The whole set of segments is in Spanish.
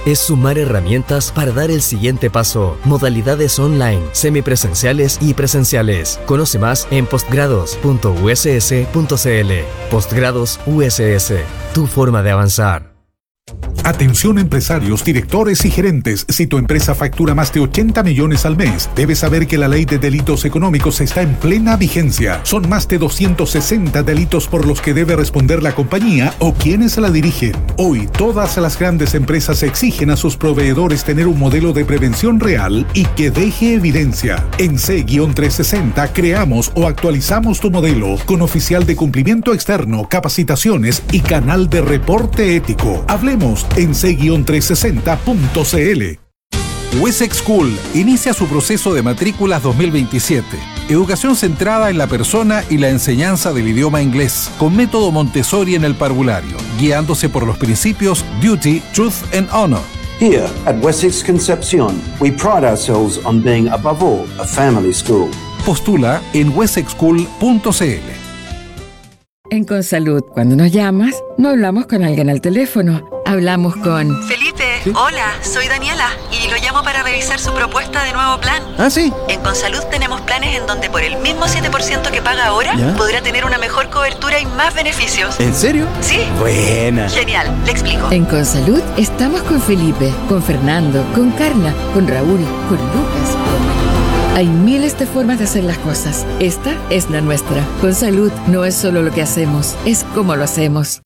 es sumar herramientas para dar el siguiente paso. Modalidades online, semipresenciales y presenciales. Conoce más en postgrados.uss.cl. Postgrados USS, tu forma de avanzar. Atención empresarios, directores y gerentes. Si tu empresa factura más de 80 millones al mes, debes saber que la ley de delitos económicos está en plena vigencia. Son más de 260 delitos por los que debe responder la compañía o quienes la dirigen. Hoy, todas las grandes empresas exigen a sus proveedores tener un modelo de prevención real y que deje evidencia. En C-360 creamos o actualizamos tu modelo con oficial de cumplimiento externo, capacitaciones y canal de reporte ético. Hablemos en c-360.cl. Wessex School inicia su proceso de matrículas 2027. Educación centrada en la persona y la enseñanza del idioma inglés, con método Montessori en el parvulario, guiándose por los principios Duty, Truth and Honor. Here at Wessex Concepcion, we pride ourselves on being above all a family school. Postula en wessexschool.cl. En Consalud, cuando nos llamas, no hablamos con alguien al teléfono, hablamos con... Felipe, ¿sí? Hola, soy Daniela y lo llamo para revisar su propuesta de nuevo plan. Ah, sí. En Consalud tenemos planes en donde por el mismo 7% que paga ahora, ¿ya?, podrá tener una mejor cobertura y más beneficios. ¿En serio? Sí. Buena. Genial, le explico. En Consalud estamos con Felipe, con Fernando, con Carla, con Raúl, con Lucas, con... Hay miles de formas de hacer las cosas. Esta es la nuestra. Consalud no es solo lo que hacemos, es cómo lo hacemos.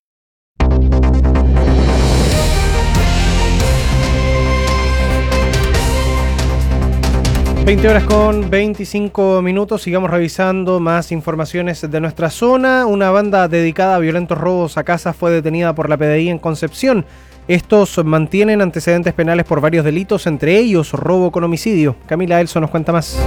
20:25. Sigamos revisando más informaciones de nuestra zona. Una banda dedicada a violentos robos a casas fue detenida por la PDI en Concepción. Estos mantienen antecedentes penales por varios delitos, entre ellos robo con homicidio. Camila Elso nos cuenta más.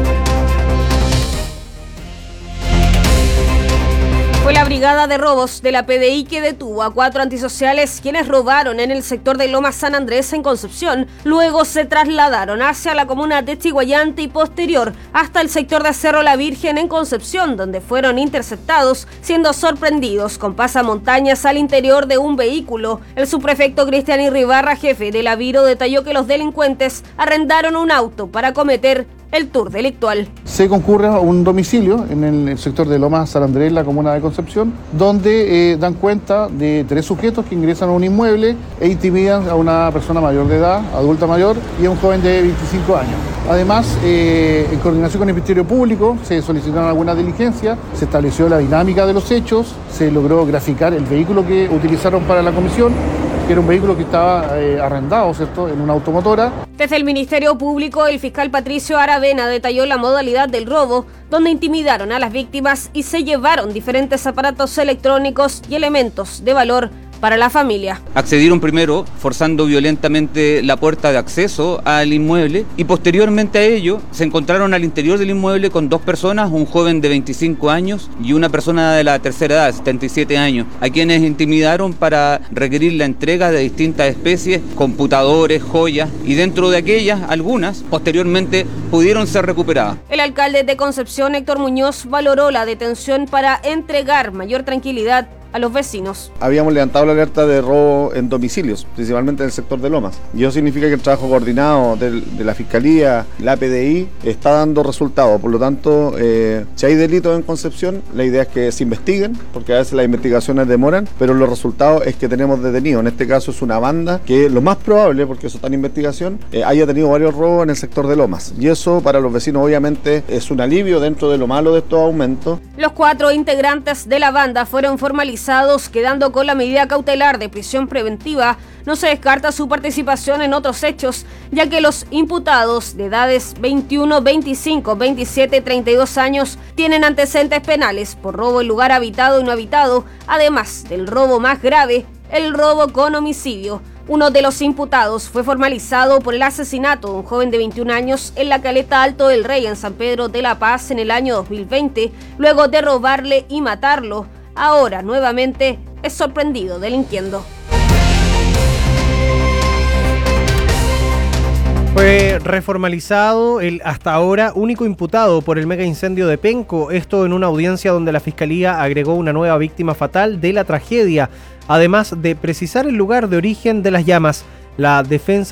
Fue la brigada de robos de la PDI que detuvo a 4 antisociales quienes robaron en el sector de Lomas San Andrés en Concepción. Luego se trasladaron hacia la comuna de Chiguayante y posterior hasta el sector de Cerro La Virgen en Concepción, donde fueron interceptados, siendo sorprendidos con pasamontañas al interior de un vehículo. El subprefecto Cristian Irribarra, jefe de la Viro, detalló que los delincuentes arrendaron un auto para cometer el tour delictual. Se concurre a un domicilio en el sector de Lomas San Andrés, la comuna de Concepción, donde dan cuenta de 3 sujetos que ingresan a un inmueble e intimidan a una persona mayor de edad, adulta mayor, y a un joven de 25 años. Además, en coordinación con el Ministerio Público, se solicitaron algunas diligencias, se estableció la dinámica de los hechos, se logró graficar el vehículo que utilizaron para la comisión, que era un vehículo que estaba arrendado, ¿cierto?, en una automotora. Desde el Ministerio Público, el fiscal Patricio Aravena detalló la modalidad del robo, donde intimidaron a las víctimas y se llevaron diferentes aparatos electrónicos y elementos de valor para la familia. Accedieron primero forzando violentamente la puerta de acceso al inmueble y posteriormente a ello se encontraron al interior del inmueble con 2 personas, un joven de 25 años y una persona de la tercera edad, 77 años, a quienes intimidaron para requerir la entrega de distintas especies, computadores, joyas, y dentro de aquellas, algunas posteriormente pudieron ser recuperadas. El alcalde de Concepción, Héctor Muñoz, valoró la detención para entregar mayor tranquilidad a los vecinos. Habíamos levantado la alerta de robo en domicilios, principalmente en el sector de Lomas. Y eso significa que el trabajo coordinado de la Fiscalía, la PDI, está dando resultados. Por lo tanto, si hay delitos en Concepción, la idea es que se investiguen, porque a veces las investigaciones demoran, pero los resultados es que tenemos detenidos. En este caso es una banda que lo más probable, porque eso está en investigación, haya tenido varios robos en el sector de Lomas. Y eso para los vecinos obviamente es un alivio dentro de lo malo de estos aumentos. Los 4 integrantes de la banda fueron formalizados, quedando con la medida cautelar de prisión preventiva. No se descarta su participación en otros hechos, ya que los imputados de edades 21, 25, 27 y 32 años tienen antecedentes penales por robo en lugar habitado y no habitado, además del robo más grave, el robo con homicidio. Uno de los imputados fue formalizado por el asesinato de un joven de 21 años en la Caleta Alto del Rey en San Pedro de la Paz en el año 2020, luego de robarle y matarlo. Ahora nuevamente es sorprendido delinquiendo. Fue reformalizado el hasta ahora único imputado por el mega incendio de Penco, esto en una audiencia donde la Fiscalía agregó una nueva víctima fatal de la tragedia, además de precisar el lugar de origen de las llamas. La defensa